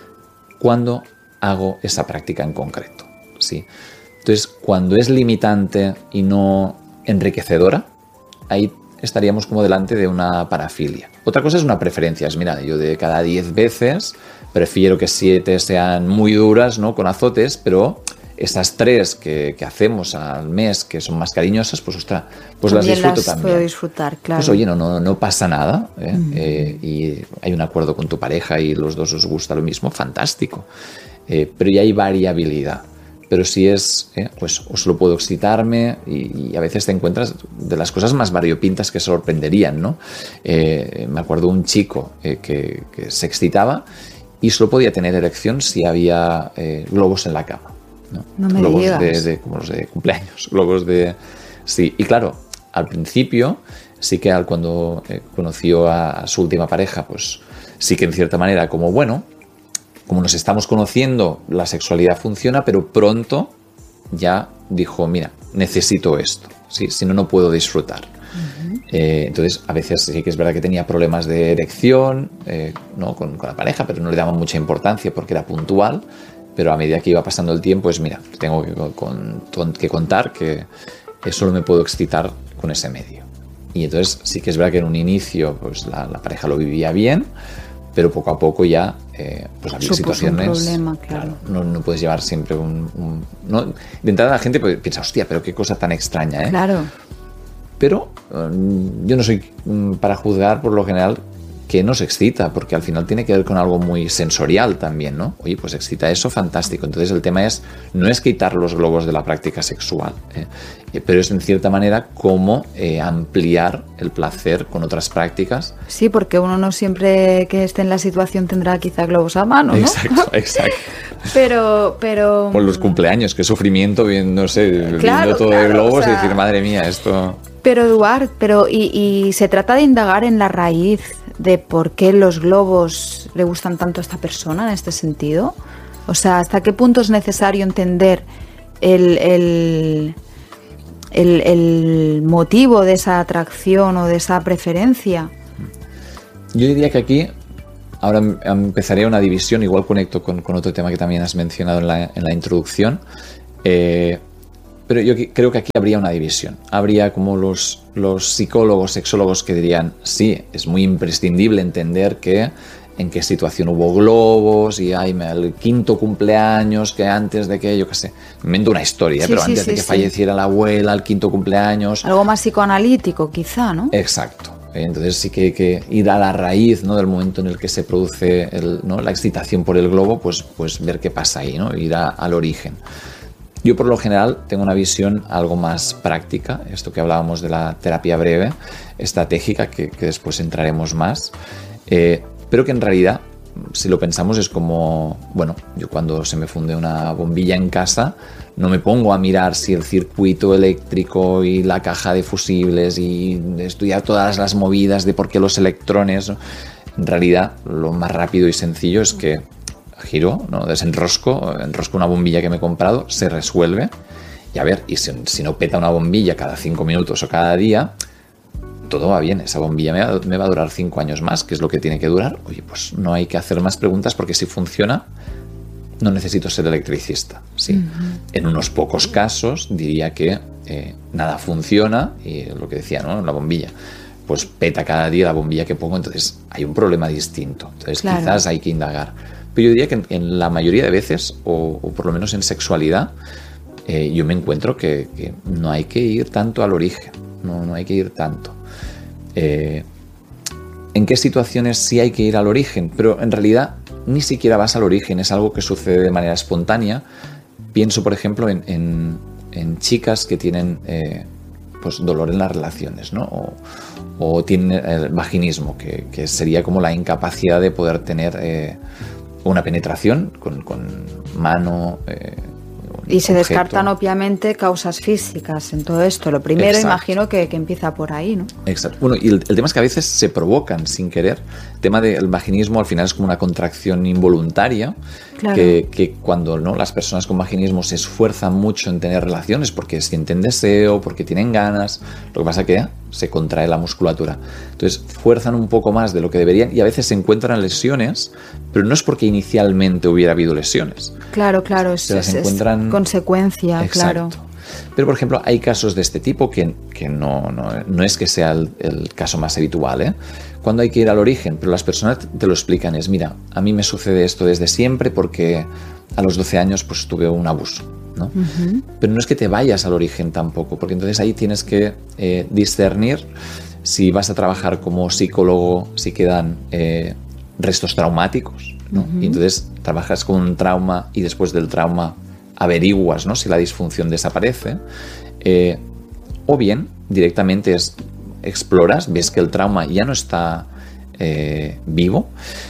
cuando hago esa práctica en concreto, ¿sí? Entonces, cuando es limitante y no enriquecedora, ahí estaríamos como delante de una parafilia. Otra cosa es una preferencia. Es, mira, yo de cada diez veces prefiero que siete sean muy duras, ¿no? Con azotes, pero... esas tres que, que hacemos al mes, que son más cariñosas, pues ostras, pues también las disfruto las también. Puedo disfrutar, claro. Pues oye, no, no, no pasa nada, ¿eh? Uh-huh. Eh, y hay un acuerdo con tu pareja y los dos os gusta lo mismo, fantástico. Eh, pero ya hay variabilidad. Pero si es, eh, pues o solo puedo excitarme y, y a veces te encuentras de las cosas más variopintas que sorprenderían, ¿no? Eh, me acuerdo un chico eh, que, que se excitaba y solo podía tener erección si había eh, globos en la cama. ¿no? No me globos digas. de, de, como los de cumpleaños, globos de... Sí, y claro, al principio sí que al cuando eh, conoció a, a su última pareja, pues sí que en cierta manera como, bueno, como nos estamos conociendo, la sexualidad funciona, pero pronto ya dijo, mira, necesito esto, ¿sí? Si no, no puedo disfrutar. Uh-huh. Eh, entonces, a veces sí que es verdad que tenía problemas de erección, eh, ¿no? con, con la pareja, pero no le daban mucha importancia porque era puntual. Pero a medida que iba pasando el tiempo, es mira, tengo que, con, con, que contar que solo me puedo excitar con ese medio. y entonces sí que es verdad que en un inicio pues la, la pareja lo vivía bien, pero poco a poco ya eh, pues había situaciones un problema, claro. Claro, no, no puedes llevar siempre un, un no, de entrada la gente piensa, hostia, pero qué cosa tan extraña, ¿eh? Claro. Pero um, yo no soy um, para juzgar por lo general que nos excita, porque al final tiene que ver con algo muy sensorial también, ¿no? Oye, pues excita eso, fantástico. Entonces el tema es, no es quitar los globos de la práctica sexual, ¿eh? pero es en cierta manera cómo eh, ampliar el placer con otras prácticas. Sí, porque uno no siempre que esté en la situación tendrá quizá globos a mano, ¿no? Exacto, exacto. Pero, pero... Por los cumpleaños, qué sufrimiento, viendo, no sé, claro, viendo todo claro, de globos, o sea... y decir, madre mía, esto... Pero Eduard, pero y, y se trata de indagar en la raíz de por qué los globos le gustan tanto a esta persona en este sentido. O sea, ¿hasta qué punto es necesario entender el, el, el, el motivo de esa atracción o de esa preferencia? Yo diría que aquí ahora empezaría una división, igual conecto con, con otro tema que también has mencionado en la, en la introducción. Eh, Pero yo creo que aquí habría una división. Habría como los, los psicólogos, sexólogos que dirían, sí, es muy imprescindible entender que en qué situación hubo globos y ay, el quinto cumpleaños que antes de que, yo qué sé, me invento una historia, sí, pero sí, antes sí, de que sí. falleciera la abuela, el quinto cumpleaños. Algo más psicoanalítico quizá, ¿no? Exacto. Entonces sí que hay que ir a la raíz, ¿no?, del momento en el que se produce el, ¿no?, la excitación por el globo, pues, pues ver qué pasa ahí, ¿no? Ir a, al origen. Yo por lo general tengo una visión algo más práctica, esto que hablábamos de la terapia breve, estratégica, que, que después entraremos más, eh, pero que en realidad, si lo pensamos, es como, bueno, yo cuando se me funde una bombilla en casa, no me pongo a mirar si el circuito eléctrico y la caja de fusibles y estudiar todas las movidas de por qué los electrones, ¿no? En realidad, lo más rápido y sencillo es que giro, ¿no?, desenrosco, enrosco una bombilla que me he comprado, se resuelve, y a ver, y si, si no peta una bombilla cada cinco minutos o cada día, todo va bien, esa bombilla me va, me va a durar cinco años más, que es lo que tiene que durar. Oye, pues no hay que hacer más preguntas, porque si funciona, no necesito ser electricista, ¿sí? Uh-huh. En unos pocos casos diría que eh, nada funciona, y lo que decía, ¿no?, la bombilla, pues peta cada día la bombilla que pongo, entonces hay un problema distinto, entonces claro, quizás hay que indagar. Pero yo diría que en, en la mayoría de veces, o, o por lo menos en sexualidad, eh, yo me encuentro que, que no hay que ir tanto al origen, no, no hay que ir tanto. Eh, ¿En qué situaciones sí hay que ir al origen? Pero en realidad ni siquiera vas al origen, es algo que sucede de manera espontánea. Pienso, por ejemplo, en, en, en chicas que tienen eh, pues dolor en las relaciones, ¿no? O, o tienen el vaginismo, que, que sería como la incapacidad de poder tener... Eh, una penetración con, con mano. Eh, y se objeto. Descartan obviamente causas físicas en todo esto. Lo primero, exacto, imagino que, que empieza por ahí, ¿no? Exacto. Bueno, y el, el tema es que a veces se provocan sin querer. El tema del vaginismo al final es como una contracción involuntaria, claro, que, que cuando, ¿no?, las personas con vaginismo se esfuerzan mucho en tener relaciones porque sienten deseo, porque tienen ganas, lo que pasa es que se contrae la musculatura. Entonces fuerzan un poco más de lo que deberían y a veces se encuentran lesiones, pero no es porque inicialmente hubiera habido lesiones. Claro, claro, es, se las encuentran... es consecuencia, exacto, claro. Pero, por ejemplo, hay casos de este tipo que, que no, no, no es que sea el, el caso más habitual, ¿eh? Cuando hay que ir al origen, pero las personas te lo explican, es, mira, a mí me sucede esto desde siempre porque a los doce años pues tuve un abuso, ¿no? Uh-huh. Pero no es que te vayas al origen tampoco, porque entonces ahí tienes que eh, discernir si vas a trabajar como psicólogo, si quedan eh, restos traumáticos, ¿no? Uh-huh. Y entonces trabajas con un trauma y después del trauma averiguas, ¿no?, si la disfunción desaparece, eh, o bien directamente es, exploras, ves que el trauma ya no está eh, vivo,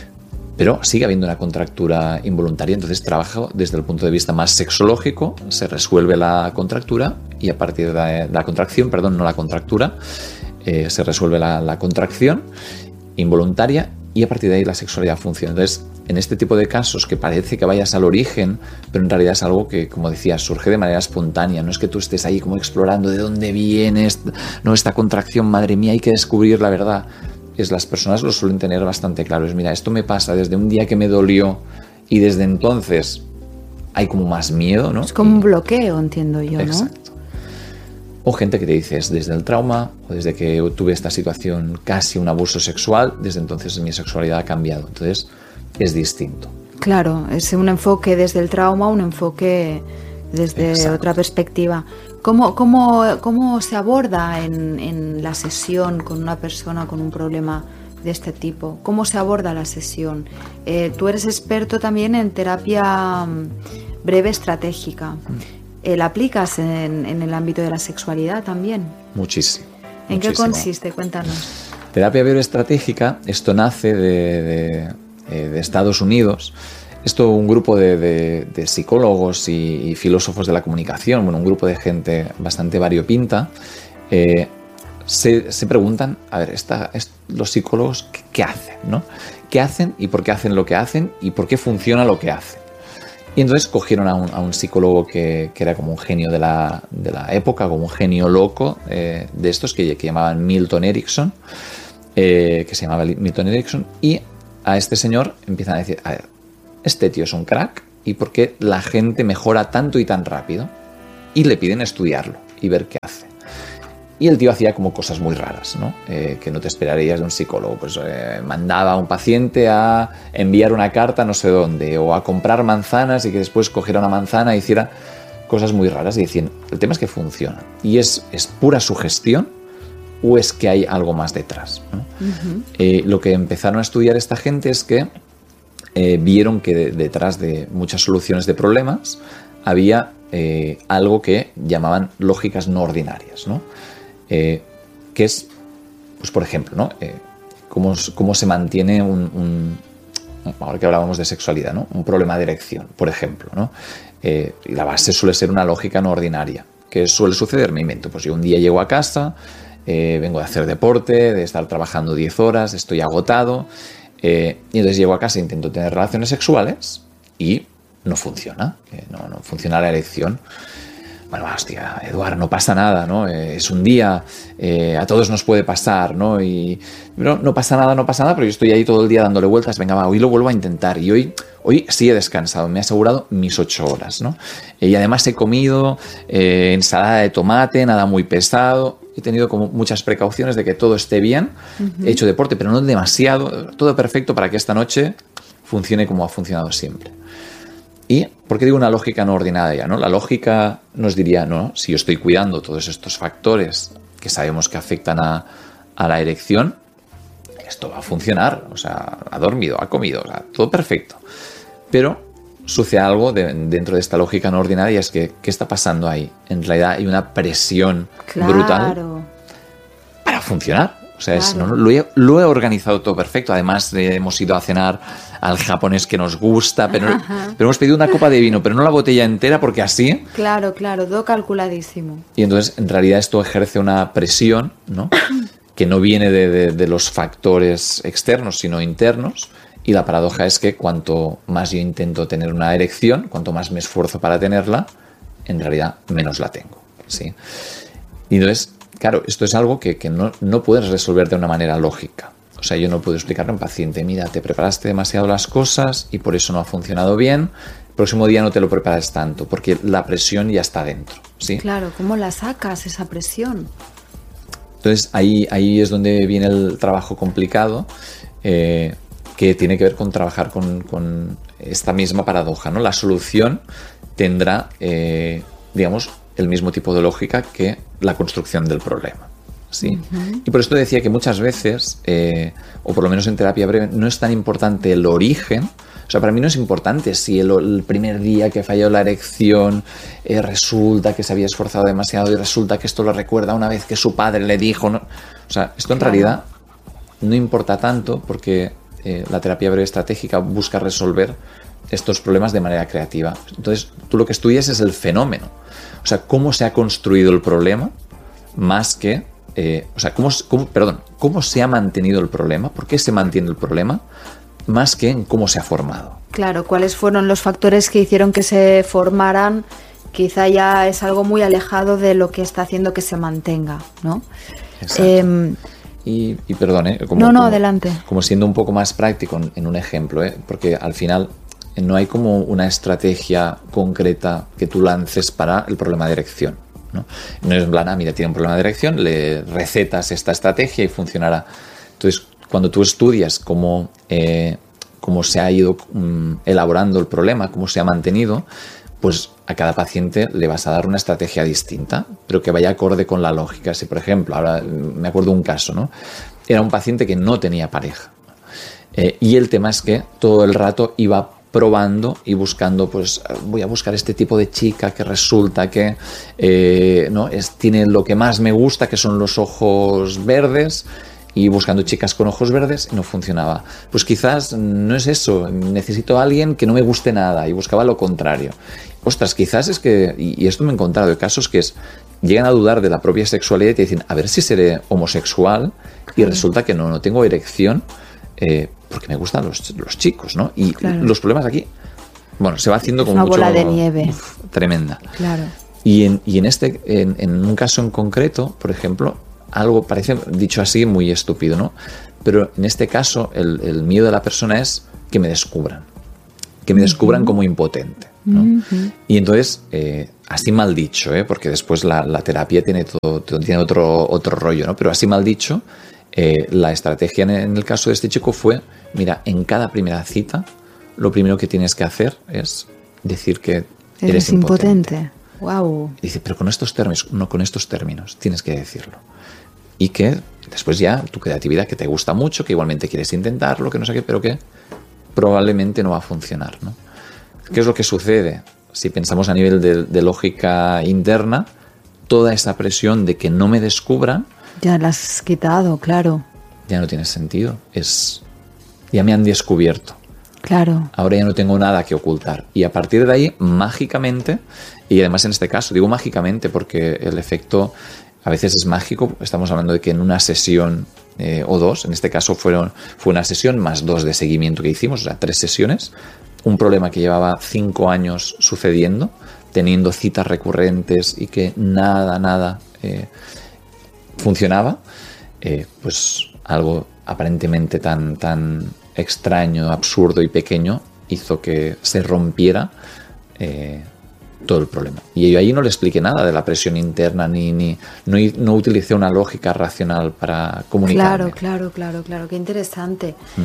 pero sigue habiendo una contractura involuntaria, entonces trabajo desde el punto de vista más sexológico, se resuelve la contractura y a partir de la contracción, perdón, no la contractura, eh, se resuelve la, la contracción involuntaria y a partir de ahí la sexualidad funciona. Entonces, en este tipo de casos que parece que vayas al origen, pero en realidad es algo que, como decía, surge de manera espontánea. No es que tú estés ahí como explorando de dónde viene esta, no, esta contracción, madre mía, hay que descubrir la verdad. Es, las personas lo suelen tener bastante claro. Es, mira, esto me pasa desde un día que me dolió y desde entonces hay como más miedo, ¿no? Es como y, un bloqueo, entiendo yo, ¿no? Exacto. O gente que te dice, es desde el trauma, o desde que tuve esta situación casi un abuso sexual, desde entonces mi sexualidad ha cambiado. Entonces es distinto. Claro, es un enfoque desde el trauma, un enfoque desde Exacto. otra perspectiva. ¿Cómo, cómo, cómo se aborda en, en la sesión con una persona con un problema de este tipo? ¿Cómo se aborda la sesión? Eh, tú eres experto también en terapia breve estratégica. Eh, ¿La aplicas en, en el ámbito de la sexualidad también? Muchísimo. ¿En muchísimo. qué consiste? Cuéntanos. Terapia breve estratégica, esto nace de, de, de Estados Unidos. Esto un grupo de, de, de psicólogos y, y filósofos de la comunicación, bueno, un grupo de gente bastante variopinta, eh, se, se preguntan, a ver, esta, est, los psicólogos, ¿qué, ¿qué hacen? ¿no? ¿Qué hacen y por qué hacen lo que hacen y por qué funciona lo que hacen? Y entonces cogieron a un, a un psicólogo que, que era como un genio de la, de la época, como un genio loco eh, de estos que, que llamaban Milton Erickson, eh, que se llamaba Milton Erickson, y a este señor empiezan a decir, a ver, este tío es un crack, ¿y por qué la gente mejora tanto y tan rápido? Y le piden estudiarlo y ver qué hace. Y el tío hacía como cosas muy raras, ¿no? Eh, que no te esperarías de un psicólogo. Pues eh, mandaba a un paciente a enviar una carta no sé dónde, o a comprar manzanas y que después cogiera una manzana e hiciera cosas muy raras. Y decían, el tema es que funciona. ¿Y es, es pura sugestión o es que hay algo más detrás? ¿no? Uh-huh. Eh, lo que empezaron a estudiar esta gente es que Eh, vieron que de, detrás de muchas soluciones de problemas había eh, algo que llamaban lógicas no ordinarias, ¿no? Eh, que es, pues por ejemplo, ¿no? Eh, cómo, cómo se mantiene un, un, ahora que hablábamos de sexualidad, ¿no? Un problema de erección, por ejemplo, ¿no? Eh, y la base suele ser una lógica no ordinaria. ¿Qué suele suceder? Me invento, pues yo un día llego a casa, eh, vengo de hacer deporte, de estar trabajando diez horas, estoy agotado. Eh, y entonces llego a casa e intento tener relaciones sexuales y no funciona, eh, no, no funciona la erección. Bueno, hostia, Eduard, no pasa nada, ¿no? Eh, es un día, eh, a todos nos puede pasar, ¿no? Y no, no pasa nada, no pasa nada, pero yo estoy ahí todo el día dándole vueltas, venga, va, hoy lo vuelvo a intentar y hoy, hoy sí he descansado, me he asegurado mis ocho horas, ¿no? Eh, y además he comido eh, ensalada de tomate, nada muy pesado. He tenido como muchas precauciones de que todo esté bien, uh-huh. He hecho deporte, pero no demasiado, todo perfecto para que esta noche funcione como ha funcionado siempre. ¿Y por qué digo una lógica no ordinaria? ¿no? La lógica nos diría, no, si yo estoy cuidando todos estos factores que sabemos que afectan a, a la erección, esto va a funcionar, o sea, ha dormido, ha comido, o sea, todo perfecto. Pero sucede algo de, dentro de esta lógica no ordinaria, es que ¿qué está pasando ahí? En realidad hay una presión claro. brutal para funcionar. O sea, claro. es, no, lo, he, lo he organizado todo perfecto. Además, eh, hemos ido a cenar al japonés que nos gusta, pero, pero hemos pedido una copa de vino, pero no la botella entera porque así... Claro, claro, todo calculadísimo. Y entonces, en realidad, esto ejerce una presión, ¿no? que no viene de, de, de los factores externos, sino internos. Y la paradoja es que cuanto más yo intento tener una erección, cuanto más me esfuerzo para tenerla, en realidad menos la tengo, ¿sí? Y entonces, claro, esto es algo que, que no, no puedes resolver de una manera lógica. O sea, yo no puedo explicarle a un paciente, mira, te preparaste demasiado las cosas y por eso no ha funcionado bien, el próximo día no te lo prepares tanto, porque la presión ya está dentro, ¿sí? Claro, ¿cómo la sacas esa presión? Entonces, ahí, ahí es donde viene el trabajo complicado, eh, que tiene que ver con trabajar con, con esta misma paradoja, ¿no? La solución tendrá, eh, digamos, el mismo tipo de lógica que la construcción del problema, ¿sí? Uh-huh. Y por esto decía que muchas veces, eh, o por lo menos en terapia breve, no es tan importante el origen. O sea, para mí no es importante si el, el primer día que falló la erección eh, resulta que se había esforzado demasiado y resulta que esto lo recuerda una vez que su padre le dijo, ¿no? O sea, esto en claro. realidad no importa tanto porque Eh, la terapia breve estratégica busca resolver estos problemas de manera creativa. Entonces, tú lo que estudias es el fenómeno. O sea, cómo se ha construido el problema más que... Eh, o sea, cómo, cómo, perdón, cómo se ha mantenido el problema, por qué se mantiene el problema, más que en cómo se ha formado. Claro, cuáles fueron los factores que hicieron que se formaran, quizá ya es algo muy alejado de lo que está haciendo que se mantenga, ¿no? Exacto. Eh, Y, y perdón, ¿eh? Como, no, no, como, adelante. Como siendo un poco más práctico en, en un ejemplo, ¿eh? Porque al final no hay como una estrategia concreta que tú lances para el problema de erección. ¿no? No es en plan, ah, mira, tiene un problema de erección, le recetas esta estrategia y funcionará. Entonces, cuando tú estudias cómo, eh, cómo se ha ido um, elaborando el problema, cómo se ha mantenido, pues a cada paciente le vas a dar una estrategia distinta, pero que vaya acorde con la lógica. Si, por ejemplo, ahora me acuerdo de un caso, ¿no? Era un paciente que no tenía pareja. Eh, y el tema es que todo el rato iba probando y buscando, pues voy a buscar este tipo de chica que resulta que eh, ¿no? es, tiene lo que más me gusta, que son los ojos verdes, y buscando chicas con ojos verdes y no funcionaba. Pues quizás no es eso, necesito a alguien que no me guste nada, y buscaba lo contrario. Ostras, quizás es que, y esto me he encontrado de casos que es, llegan a dudar de la propia sexualidad y te dicen, a ver si seré homosexual, y resulta que no, no tengo erección, eh, porque me gustan los, los chicos, ¿no? Y claro, los problemas aquí, bueno, se va haciendo como una mucho, bola de nieve. Uf, tremenda. Claro. Y en, y en este, en, en un caso en concreto, por ejemplo, algo parece, dicho así, muy estúpido, ¿no? Pero en este caso, el, el miedo de la persona es que me descubran, que me uh-huh. descubran como impotente, ¿no? Uh-huh. Y entonces, eh, así mal dicho, ¿eh? Porque después la, la terapia tiene, todo, tiene otro, otro rollo, ¿no? Pero así mal dicho, eh, la estrategia en, en el caso de este chico fue, mira, en cada primera cita, lo primero que tienes que hacer es decir que eres, eres impotente. impotente. Wow. Y dice, pero con estos términos, no con estos términos, tienes que decirlo. Y que después ya tu creatividad, que te gusta mucho, que igualmente quieres intentarlo, que no sé qué, pero que probablemente no va a funcionar, ¿no? ¿Qué es lo que sucede? Si pensamos a nivel de, de lógica interna, toda esa presión de que no me descubran, ya la has quitado, claro. Ya no tiene sentido. Es, ya me han descubierto. Claro. Ahora ya no tengo nada que ocultar. Y a partir de ahí, mágicamente, y además en este caso, digo mágicamente porque el efecto a veces es mágico. Estamos hablando de que en una sesión eh, o dos, en este caso fueron, fue una sesión más dos de seguimiento que hicimos, o sea, tres sesiones, un problema que llevaba cinco años sucediendo, teniendo citas recurrentes y que nada, nada eh, funcionaba, eh, pues algo aparentemente tan, tan extraño, absurdo y pequeño hizo que se rompiera eh, todo el problema. Y yo ahí no le expliqué nada de la presión interna, ni, ni no, no utilicé una lógica racional para comunicarme. Claro, claro, claro, claro, qué interesante. Mm.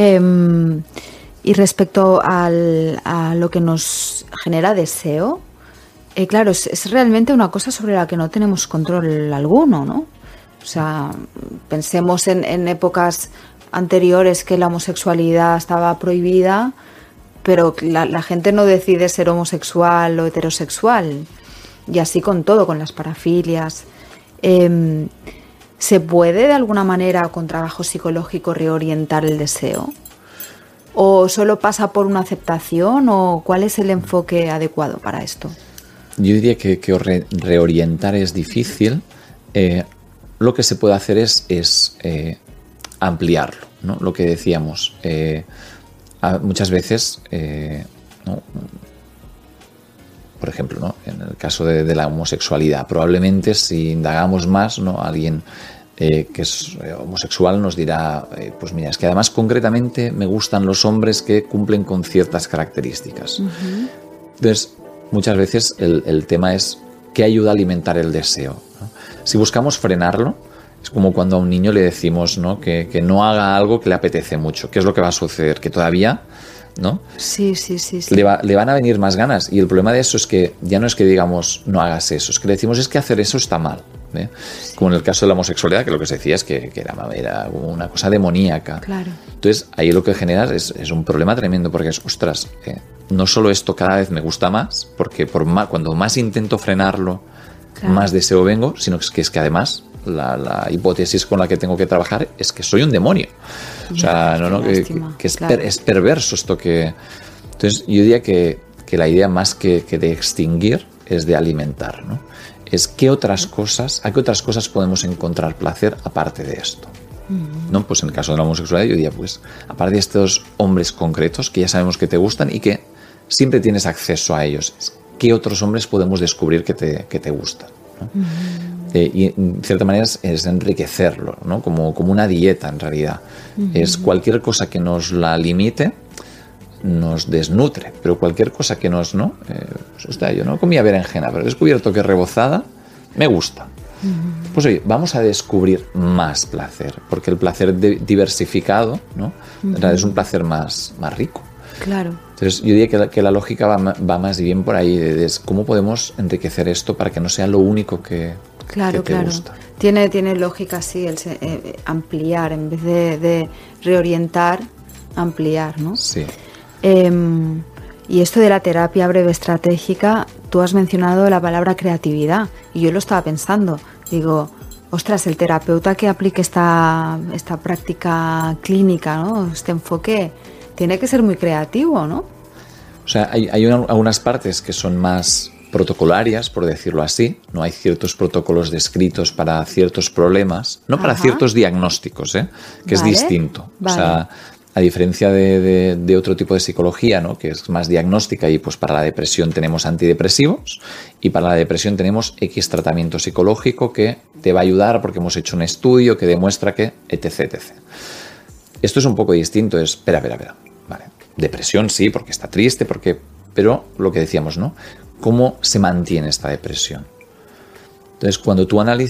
Eh, y respecto al, a lo que nos genera deseo, eh, claro, es, es realmente una cosa sobre la que no tenemos control alguno, ¿no? O sea, pensemos en, en épocas anteriores que la homosexualidad estaba prohibida, pero la, la gente no decide ser homosexual o heterosexual, y así con todo, con las parafilias. Eh, ¿Se puede de alguna manera con trabajo psicológico reorientar el deseo? ¿O solo pasa por una aceptación? ¿O cuál es el enfoque adecuado para esto? Yo diría que, que re, reorientar es difícil. Eh, lo que se puede hacer es, es eh, ampliarlo, ¿no? Lo que decíamos, eh, a, muchas veces, eh, ¿no? Por ejemplo, ¿no? En el caso de, de la homosexualidad, probablemente si indagamos más, ¿no? Alguien eh, que es homosexual nos dirá, eh, pues mira, es que además concretamente me gustan los hombres que cumplen con ciertas características. Uh-huh. Entonces, muchas veces el, el tema es qué ayuda a alimentar el deseo, ¿no? Si buscamos frenarlo, es como cuando a un niño le decimos, ¿no? que, que no haga algo que le apetece mucho. ¿Qué es lo que va a suceder? Que todavía, ¿no? Sí, sí, sí. sí. Le, va, le van a venir más ganas. Y el problema de eso es que ya no es que digamos no hagas eso, es que le decimos es que hacer eso está mal, ¿eh? Sí. Como en el caso de la homosexualidad, que lo que se decía es que, que era, era una cosa demoníaca. Claro. Entonces ahí lo que generas es, es un problema tremendo, porque es, ostras, eh, no solo esto cada vez me gusta más, porque por más, cuando más intento frenarlo, claro, más deseo vengo, sino que es que además la, la hipótesis con la que tengo que trabajar es que soy un demonio. O sea, no, no, que, que, que es, claro, per, es perverso esto que... Entonces yo diría que, que la idea más que, que de extinguir es de alimentar, ¿no? Es qué otras cosas, a qué otras cosas podemos encontrar placer aparte de esto, ¿no? Pues en el caso de la homosexualidad yo diría, pues aparte de estos hombres concretos que ya sabemos que te gustan y que siempre tienes acceso a ellos, ¿qué otros hombres podemos descubrir que te, que te gustan, ¿no? Uh-huh. Eh, y en cierta manera es, es enriquecerlo, ¿no? Como, como una dieta en realidad. Uh-huh. Es cualquier cosa que nos la limite nos desnutre, pero cualquier cosa que nos, ¿no? Eh, pues, hostia, yo no comía berenjena, pero he descubierto que rebozada me gusta. Uh-huh. Pues oye, vamos a descubrir más placer, porque el placer de- diversificado, ¿no? Uh-huh. En realidad es un placer más, más rico. Claro. Entonces yo diría que la, que la lógica va, va más bien por ahí, de, de cómo podemos enriquecer esto para que no sea lo único que, claro, que te claro. gusta. Tiene, tiene lógica, sí, el se- eh, ampliar, en vez de, de reorientar, ampliar, ¿no? Sí. Eh, y esto de la terapia breve estratégica, tú has mencionado la palabra creatividad, y yo lo estaba pensando, digo, ostras, el terapeuta que aplique esta, esta práctica clínica, ¿no? Este enfoque, tiene que ser muy creativo, ¿no? O sea, hay, hay una, algunas partes que son más protocolarias, por decirlo así. No hay ciertos protocolos descritos para ciertos problemas, no para Ajá. ciertos diagnósticos, ¿eh? Que Vale, es distinto. vale. O sea, a diferencia de, de, de otro tipo de psicología, ¿no? Que es más diagnóstica, y pues para la depresión tenemos antidepresivos y para la depresión tenemos X tratamiento psicológico que te va a ayudar porque hemos hecho un estudio que demuestra que etc, etcétera. Esto es un poco distinto, es, espera, espera, espera, vale, depresión sí, porque está triste, porque, pero lo que decíamos, ¿no? ¿Cómo se mantiene esta depresión? Entonces, cuando tú analizas